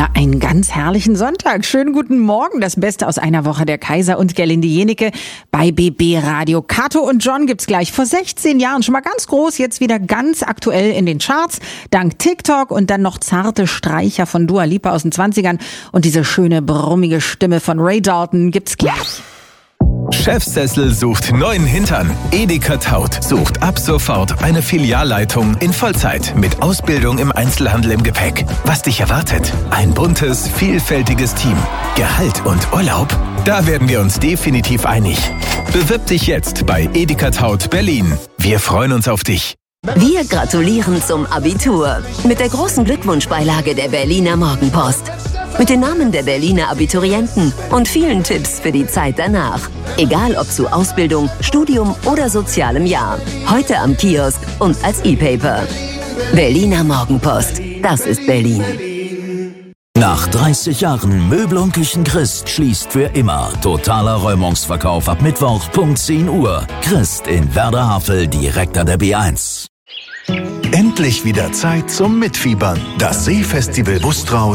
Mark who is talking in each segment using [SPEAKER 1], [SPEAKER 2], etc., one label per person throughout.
[SPEAKER 1] Na, einen ganz herrlichen Sonntag. Schönen guten Morgen. Das Beste aus einer Woche der Kaiser und Gerlinde Jenecke bei BB Radio. Kato und John gibt's gleich. Vor 16 Jahren schon mal ganz groß, jetzt wieder ganz aktuell in den Charts. Dank TikTok und dann noch zarte Streicher von Dua Lipa aus den 20ern. Und diese schöne, brummige Stimme von Ray Dalton gibt's gleich.
[SPEAKER 2] Chefsessel sucht neuen Hintern. Edeka Taut sucht ab sofort eine Filialleitung in Vollzeit mit Ausbildung im Einzelhandel im Gepäck. Was dich erwartet? Ein buntes, vielfältiges Team. Gehalt und Urlaub? Da werden wir uns definitiv einig. Bewirb dich jetzt bei Edeka Taut Berlin. Wir freuen uns auf dich.
[SPEAKER 3] Wir gratulieren zum Abitur mit der großen Glückwunschbeilage der Berliner Morgenpost. Mit den Namen der Berliner Abiturienten und vielen Tipps für die Zeit danach. Egal ob zu Ausbildung, Studium oder sozialem Jahr. Heute am Kiosk und als E-Paper. Berliner Morgenpost. Das ist Berlin.
[SPEAKER 4] Nach 30 Jahren Möbel und Küchenchrist schließt für immer. Totaler Räumungsverkauf ab Mittwoch, Punkt 10 Uhr. Christ in Werder-Havel, direkt an der B1.
[SPEAKER 5] Endlich wieder Zeit zum Mitfiebern. Das Seefestival Bustrau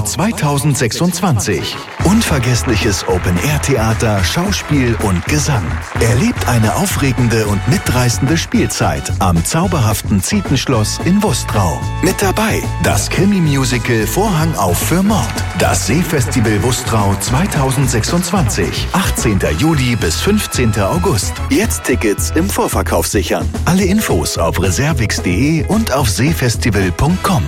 [SPEAKER 5] 2026. Unvergessliches Open-Air-Theater, Schauspiel und Gesang. Erlebt eine aufregende und mitreißende Spielzeit am zauberhaften Zietenschloss in Bustrau. Mit dabei das Krimi-Musical Vorhang auf für Mord. Das Seefestival Bustrau 2026. 18. Juli bis 15. August. Jetzt Tickets im Vorverkauf sichern. Alle Infos auf reservix.de und auf seefestival.com.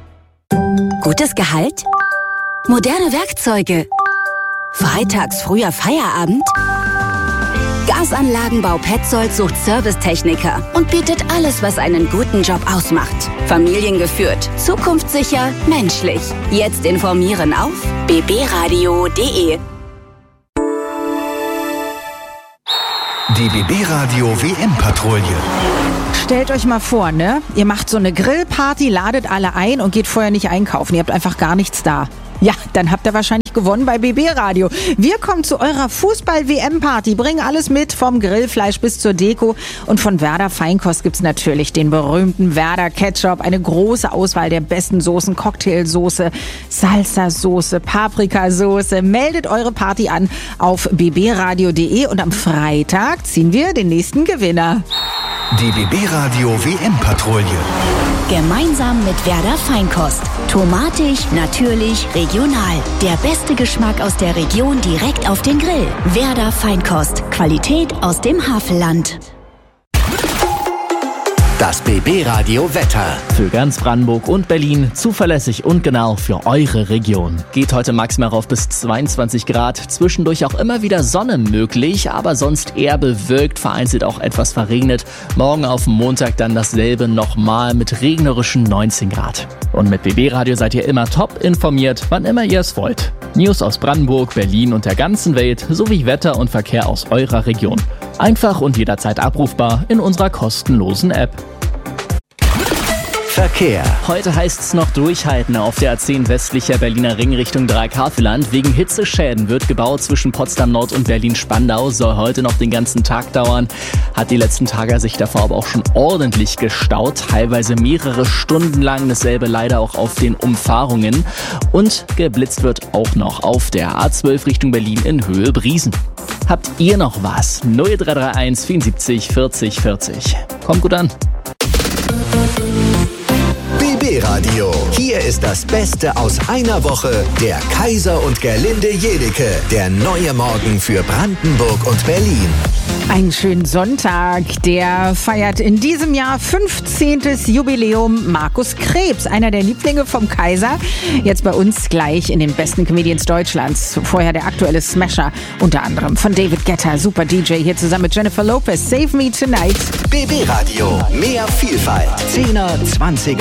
[SPEAKER 6] Gutes Gehalt? Moderne Werkzeuge? Freitags früher Feierabend? Gasanlagenbau Petzold sucht Servicetechniker und bietet alles, was einen guten Job ausmacht. Familiengeführt, zukunftssicher, menschlich. Jetzt informieren auf bbradio.de.
[SPEAKER 5] Die BB Radio WM-Patrouille.
[SPEAKER 1] Stellt euch mal vor, ne? Ihr macht so eine Grillparty, ladet alle ein und geht vorher nicht einkaufen. Ihr habt einfach gar nichts da. Ja, dann habt ihr wahrscheinlich gewonnen bei BB Radio. Wir kommen zu eurer Fußball-WM-Party, bringen alles mit, vom Grillfleisch bis zur Deko. Und von Werder Feinkost gibt's natürlich den berühmten Werder Ketchup, eine große Auswahl der besten Soßen, Cocktailsoße, Salsa-Soße, Paprikasoße. Meldet eure Party an auf bbradio.de und am Freitag ziehen wir den nächsten Gewinner.
[SPEAKER 5] Die BB Radio WM-Patrouille.
[SPEAKER 6] Gemeinsam mit Werder Feinkost. Tomatig, natürlich, regional. Der beste Geschmack aus der Region direkt auf den Grill. Werder Feinkost. Qualität aus dem Havelland.
[SPEAKER 4] Das BB Radio Wetter.
[SPEAKER 7] Für ganz Brandenburg und Berlin zuverlässig und genau für eure Region. Geht heute maximal rauf bis 22 Grad. Zwischendurch auch immer wieder Sonne möglich, aber sonst eher bewölkt, vereinzelt auch etwas verregnet. Morgen auf Montag dann dasselbe nochmal mit regnerischen 19 Grad. Und mit BB Radio seid ihr immer top informiert, wann immer ihr es wollt. News aus Brandenburg, Berlin und der ganzen Welt sowie Wetter und Verkehr aus eurer Region. Einfach und jederzeit abrufbar in unserer kostenlosen App.
[SPEAKER 4] Verkehr.
[SPEAKER 7] Heute heißt es noch durchhalten auf der A10 westlicher Berliner Ring Richtung Dreieck-Havelland. Wegen Hitzeschäden wird gebaut zwischen Potsdam Nord und Berlin-Spandau. Soll heute noch den ganzen Tag dauern. Hat die letzten Tage sich davor aber auch schon ordentlich gestaut. Teilweise mehrere Stunden lang. Dasselbe leider auch auf den Umfahrungen. Und geblitzt wird auch noch auf der A12 Richtung Berlin in Höhe Briesen. Habt ihr noch was? 0331 74 40 40. Kommt gut an.
[SPEAKER 4] BB Radio. Hier ist das Beste aus einer Woche der Kaiser und Gerlinde Jenecke. Der neue Morgen für Brandenburg und Berlin.
[SPEAKER 1] Einen schönen Sonntag. Der feiert in diesem Jahr 15. Jubiläum. Markus Krebs, einer der Lieblinge vom Kaiser. Jetzt bei uns gleich in den besten Comedians Deutschlands. Vorher der aktuelle Smasher, unter anderem von David Guetta, super DJ, hier zusammen mit Jennifer Lopez. Save Me Tonight.
[SPEAKER 4] BB Radio. Mehr Vielfalt. 10er, 20er